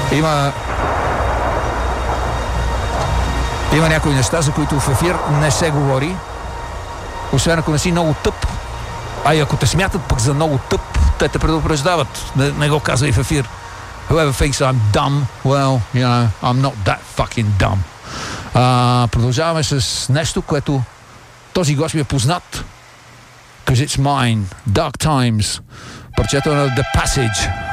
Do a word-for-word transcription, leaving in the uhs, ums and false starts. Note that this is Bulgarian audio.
Има Има някои неща, за които в ефир не се говори, освен ако не си много тъп. А и ако те смятат пък за много тъп, те те предупреждават. Не, не го казва и в ефир. Whoever thinks I'm dumb, well, you know, I'm not that fucking dumb. А, продължаваме с нещо, което този гост ми е познат. Because it's mine. Dark Times. Парчето на The Passage.